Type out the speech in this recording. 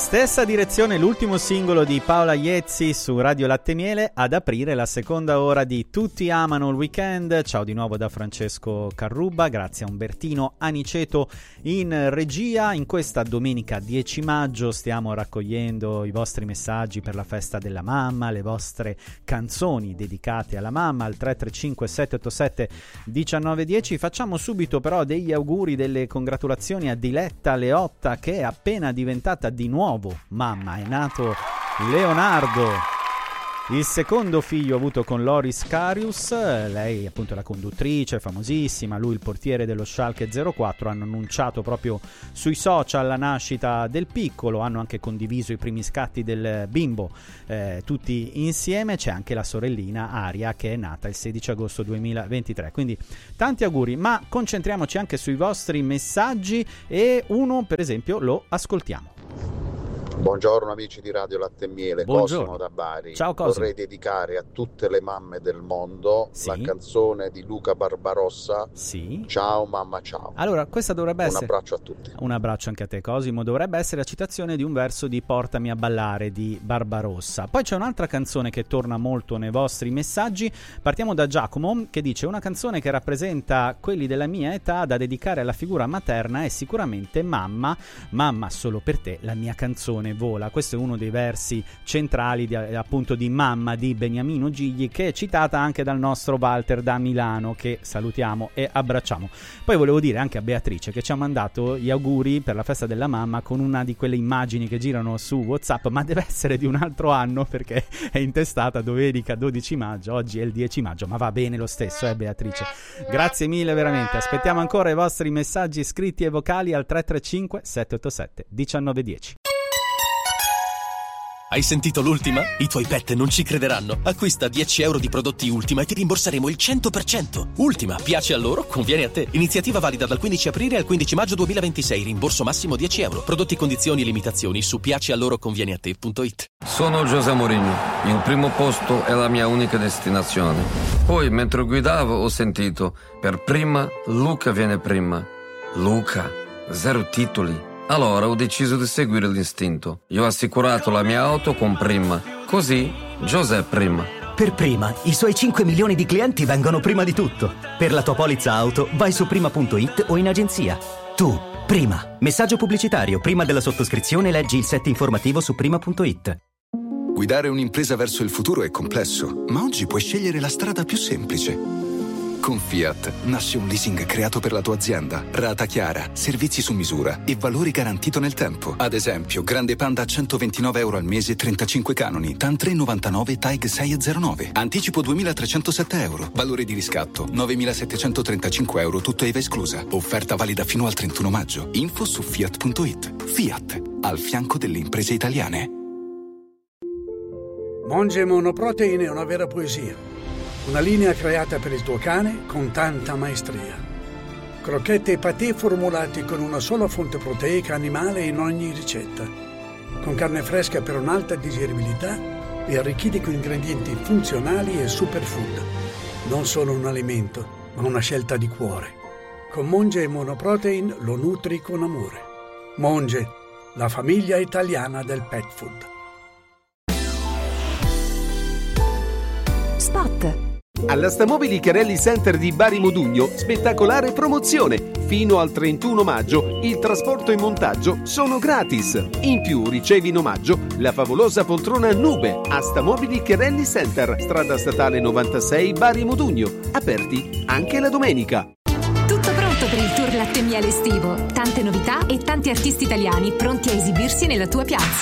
Stessa direzione, l'ultimo singolo di Paola Iezzi su Radio Latte Miele ad aprire la seconda ora di Tutti amano il weekend. Ciao di nuovo da Francesco Carrubba, grazie a Umbertino Aniceto in regia. In questa domenica 10 maggio stiamo raccogliendo i vostri messaggi per la festa della mamma, le vostre canzoni dedicate alla mamma al 335 787 1910. Facciamo subito però degli auguri, delle congratulazioni a Diletta Leotta, che è appena diventata di nuovo mamma. È nato Leonardo, il secondo figlio avuto con Loris Karius. Lei appunto è la conduttrice famosissima, lui il portiere dello Schalke 04. Hanno annunciato proprio sui social la nascita del piccolo, hanno anche condiviso i primi scatti del bimbo tutti insieme. C'è anche la sorellina Aria che è nata il 16 agosto 2023, quindi tanti auguri. Ma concentriamoci anche sui vostri messaggi e uno per esempio lo ascoltiamo. Buongiorno amici di Radio Latte e Miele, Cosimo da Bari. Ciao Cosimo. Vorrei dedicare a tutte le mamme del mondo la canzone di Luca Barbarossa, Ciao mamma ciao. Allora questa dovrebbe essere... Un abbraccio a tutti. Un abbraccio anche a te Cosimo. Dovrebbe essere la citazione di un verso di Portami a ballare di Barbarossa. Poi c'è un'altra canzone che torna molto nei vostri messaggi. Partiamo da Giacomo che dice: una canzone che rappresenta quelli della mia età da dedicare alla figura materna è sicuramente Mamma, mamma solo per te la mia canzone vola. Questo è uno dei versi centrali appunto di Mamma di Beniamino Gigli, che è citata anche dal nostro Walter da Milano, che salutiamo e abbracciamo. Poi volevo dire anche a Beatrice che ci ha mandato gli auguri per la festa della mamma con una di quelle immagini che girano su WhatsApp, ma deve essere di un altro anno perché è intestata domenica 12 maggio, oggi è il 10 maggio, ma va bene lo stesso, Beatrice. Grazie mille veramente. Aspettiamo ancora i vostri messaggi scritti e vocali al 335 787 1910. Hai sentito l'ultima? I tuoi pet non ci crederanno. Acquista 10 euro di prodotti Ultima e ti rimborseremo il 100%. Ultima, piace a loro, conviene a te. Iniziativa valida dal 15 aprile al 15 maggio 2026. Rimborso massimo 10 euro. Prodotti, condizioni e limitazioni su piacealoroconvieneate.it. Sono José Mourinho. Il primo posto è la mia unica destinazione. Poi, mentre guidavo, ho sentito: per prima, Luca viene prima. Luca, 0 titoli. Allora ho deciso di seguire l'istinto. Io ho assicurato la mia auto con Prima. Così, José prima. Per Prima, i suoi 5 milioni di clienti vengono prima di tutto. Per la tua polizza auto, vai su prima.it o in agenzia. Tu, Prima. Messaggio pubblicitario. Prima della sottoscrizione leggi il set informativo su prima.it. Guidare un'impresa verso il futuro è complesso, ma oggi puoi scegliere la strada più semplice. Con Fiat nasce un leasing creato per la tua azienda, rata chiara, servizi su misura e valori garantito nel tempo. Ad esempio, Grande Panda a 129 euro al mese, 35 canoni, TAN 3,99, TAG 6,09. Anticipo 2.307 euro, valore di riscatto 9.735 euro, tutto IVA esclusa. Offerta valida fino al 31 maggio. Info su Fiat.it. Fiat, al fianco delle imprese italiane. Monge Monoprotein è una vera poesia. Una linea creata per il tuo cane con tanta maestria. Crocchette e patè formulati con una sola fonte proteica animale in ogni ricetta. Con carne fresca per un'alta digeribilità e arricchiti con ingredienti funzionali e superfood. Non solo un alimento, ma una scelta di cuore. Con Monge Monoprotein lo nutri con amore. Monge, la famiglia italiana del pet food. Spot. Alla Stamobili Chiarelli Center di Bari Modugno, spettacolare promozione. Fino al 31 maggio il trasporto e montaggio sono gratis. In più ricevi in omaggio la favolosa poltrona Nube a Stamobili Chiarelli Center, strada statale 96 Bari Modugno. Aperti anche la domenica. Tutto pronto per il tour Latte e Miele estivo. Tante novità e tanti artisti italiani pronti a esibirsi nella tua piazza.